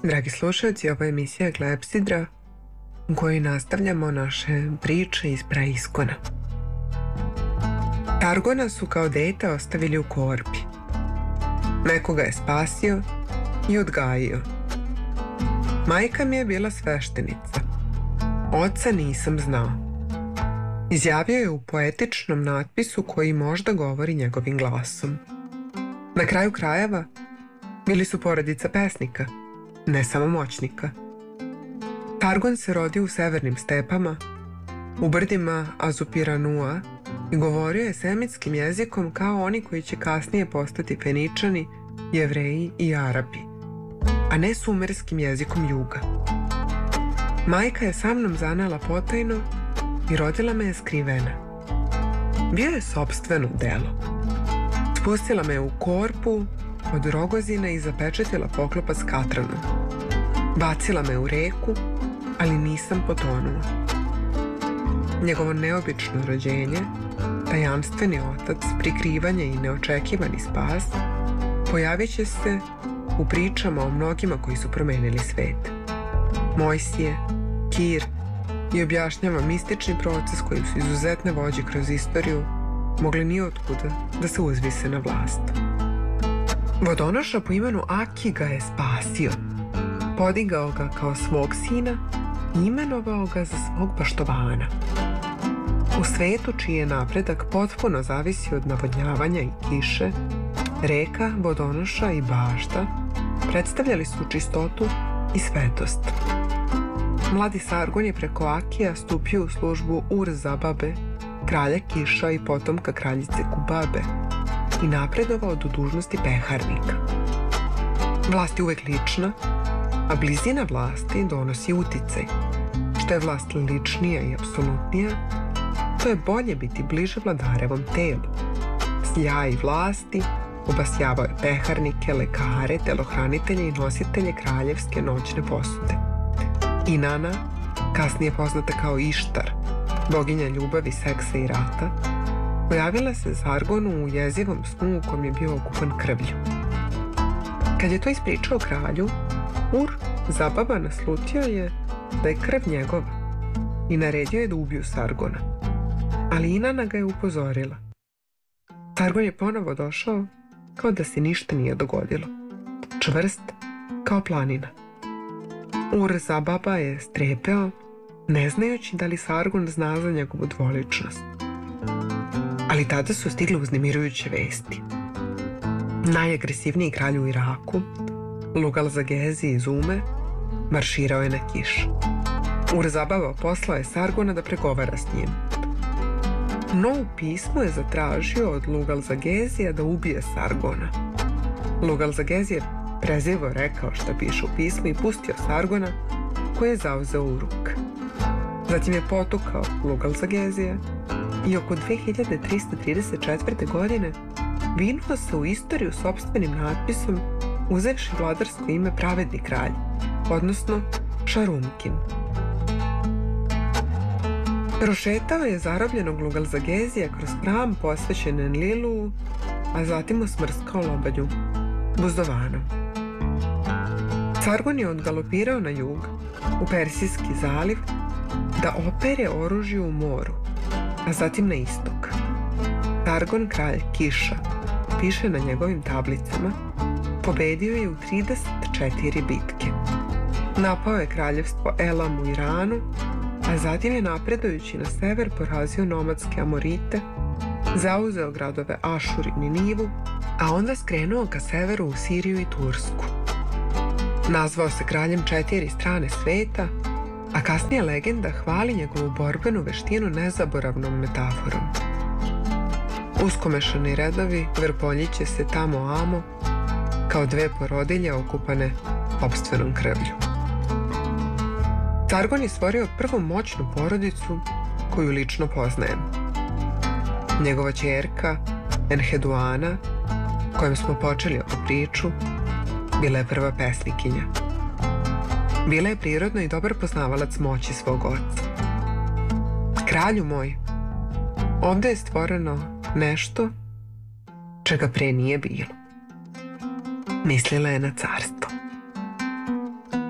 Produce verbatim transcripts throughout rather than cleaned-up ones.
Dragi slušalci, ovo je emisija Klepsidra u kojoj nastavljamo naše priče iz preiskona. Targona su kao dete ostavili u korpi. Neko ga je spasio i odgajio. Majka mi je bila sveštenica. Oca nisam znao. Izjavio je u poetičnom natpisu koji možda govori njegovim glasom. Na kraju krajeva bili su porodica pesnika, ne samo moćnika. Targon se rodio u severnim stepama, u brdima Azupiranua i govorio je semitskim jezikom kao oni koji će kasnije postati Feničani, Jevreji i Arapi, a ne sumerskim jezikom juga. Majka je sa mnom zanela potajno i rodila me je skrivena. Bio je sopstveno delo. Spustila me u korpu od Rogozina i zapečetila poklopac katranom. Bacila me u reku, ali nisam potonuo. Njegovo neobično rođenje, tajanstveni otac, prikrivanje i neočekivani spas pojavit će se u pričama o mnogima koji su promenili svet. Mojsije, Kir i objašnjava mistični proces koji su izuzetne vođe kroz istoriju mogli ni otkuda da se uzvise na vlast. Vodonoša po imenu Aki ga je spasio, podigao ga kao svog sina i imenovao ga za svog baštovana. U svetu čiji je napredak potpuno zavisi od navodnjavanja i kiše, reka, vodonoša i bašta predstavljali su čistotu i svetost. Mladi Sargon je preko Akija stupio u službu Ur-Zababe, kralja Kiša i potomka kraljice Kubabe, i napredovao do dužnosti peharnika. Vlast je uvek lična, a blizina vlasti donosi uticaj. Što je vlast ličnija i apsolutnija, to je bolje biti bliže vladarevom telu. Sjaj vlasti obasjavao je peharnike, lekare, telohranitelje i nositelje kraljevske noćne posude. Inanna, kasnije poznata kao Ištar, boginja ljubavi, seksa i rata, pojavila se Sargonu u jezivom snu u kom je bio okupan krvlju. Kad je to ispričao kralju, Ur-Zababa naslutio je da je krv njegova i naredio je da ubiju Sargona. Ali Inanna ga je upozorila. Sargon je ponovo došao kao da se ništa nije dogodilo. Čvrst kao planina. Ur-Zababa je strepeo, ne znajući da li Sargon zna za njegovu dvoličnost. Ali tada su stigle uznemirujuće vesti. Najagresivniji kralj u Iraku, Lugal-Zagezi iz Ume, marširao je na Kiš. Ur-Zababa poslao je Sargona da pregovara s njim. No u pismu je zatražio od Lugal-Zagezija da ubije Sargona. Lugal-Zagezi je prezirno rekao šta piše u pismu i pustio Sargona, koji je zauzeo u ruk. Zatim je potukao Lugal-Zagezija i oko dve hiljade trista trideset četvrte. godine vinuo se u istoriju sopstvenim natpisom uzevši vladarsko ime Pravedni kralj, odnosno Šarumkin. Prošetao je zarobljenog Lugal-Zagezija kroz hram posvećen Enlilu, a zatim osmrskao lobanju Buzdovanom. Sargon je odgalopirao na jug, u Persijski zaliv, da opere oružje u moru, a zatim na istok. Sargon, kralj Kiša, piše na njegovim tablicama, pobedio je u trideset četiri bitke. Napao je kraljevstvo Elam u Iranu, a zatim je napredujući na sever porazio nomadske Amorite, zauzeo gradove Ašur i Ninivu, a onda skrenuo ka severu u Siriju i Tursku. Nazvao se kraljem četiri strane sveta, a kasnije legenda hvali njegovu borbenu veštinu nezaboravnom metaforom. Uskomešani redovi vrpoljiće se tamo amo, kao dve porodilje okupane sopstvenom krvlju. Sargon je stvorio prvu moćnu porodicu koju lično poznajem. Njegova ćerka, Enheduana, kojom smo počeli ovu priču, bila je prva pesnikinja. Bila je prirodno i dobar poznavalac moći svog oca. Kralju moj, ovde je stvoreno nešto čega pre nije bilo. Mislila je na carstvo.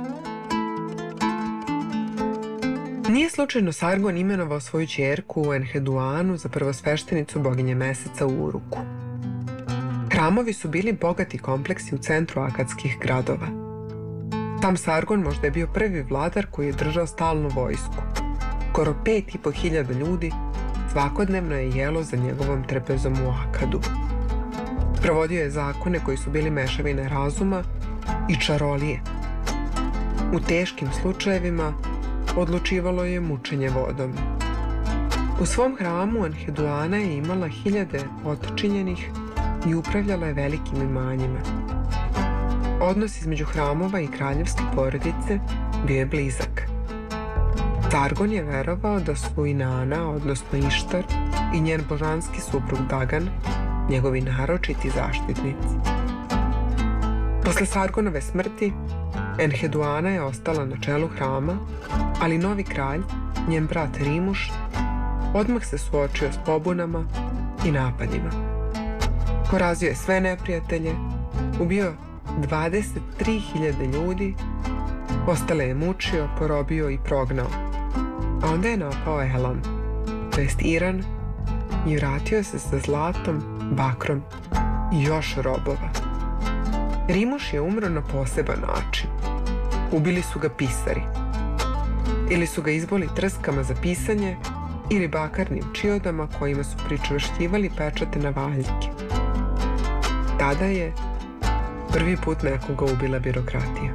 Nije slučajno Sargon imenovao svoju ćerku Enheduanu za prvosveštenicu boginje meseca u Uruku. Hramovi su bili bogati kompleksi u centru akadskih gradova. Sam Sargon možda je bio prvi vladar koji je držao stalnu vojsku. Skoro pet i po hiljada ljudi svakodnevno je jelo za njegovom trpezom u Akadu. Provodio je zakone koji su bili mešavine razuma i čarolije. U teškim slučajevima odlučivalo je mučenje vodom. U svom hramu Enheduana je imala hiljade potčinjenih i upravljala je velikim imanjima. Odnos između hramova i kraljevske porodice bio je blizak. Sargon je verovao da su Inanna, odnosno Ištar, i njen božanski suprug Dagan njegovi naročiti zaštitnici. Posle Sargonove smrti, Enheduana je ostala na čelu hrama, ali novi kralj, njen brat Rimuš, odmah se suočio s pobunama i napadima. Porazio je sve neprijatelje, ubio dvadeset tri hiljade ljudi, ostale je mučio, porobio i prognao. A onda je napao Elam, to jest Iran, i vratio se sa zlatom, bakrom i još robova. Rimuš je umro na poseban način. Ubili su ga pisari. Ili su ga izboli trskama za pisanje ili bakarnim čiodama kojima su pričvršćivali pečate na valjke. Tada je prvi put nekoga ubila birokratija.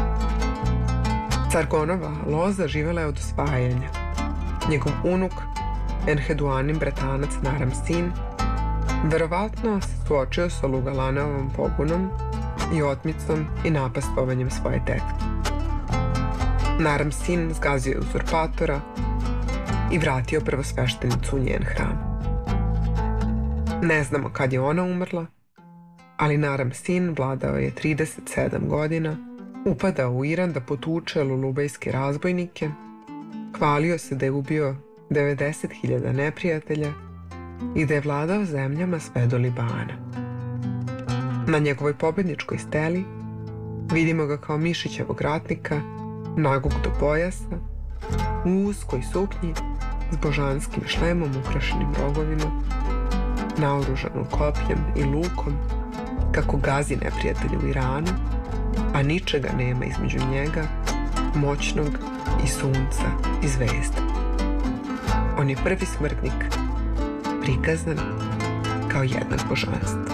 Sargonova loza živela je od osvajanja. Njegov unuk, Enheduanin bratanac Naram Sin, verovatno se suočio sa Lugalanovom pobunom i otmicom i napastovanjem svoje tetke. Naram Sin zgazio je uzurpatora i vratio prvosveštenicu u njen hram. Ne znamo kad je ona umrla, ali Naram Sin vladao je trideset sedam godina, upadao u Iran da potuče lulubejske razbojnike, hvalio se da je ubio devedeset hiljada neprijatelja i da je vladao zemljama sve do Libana. Na njegovoj pobedničkoj steli vidimo ga kao mišićevog ratnika, nagog do pojasa, u uskoj suknji s božanskim šlemom ukrašenim rogovima, naoružanom kopljem i lukom, kako gazi neprijatelja u Iranu, a ničega nema između njega, moćnog i sunca i zvezda. On je prvi smrtnik, prikazan kao jednak božanstvo.